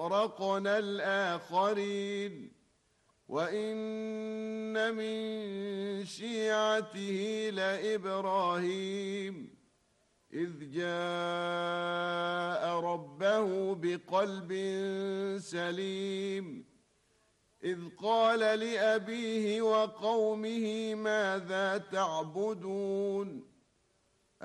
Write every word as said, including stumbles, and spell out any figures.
وأغرقنا الآخرين وإن من شيعته لإبراهيم إذ جاء ربه بقلب سليم إذ قال لأبيه وقومه ماذا تعبدون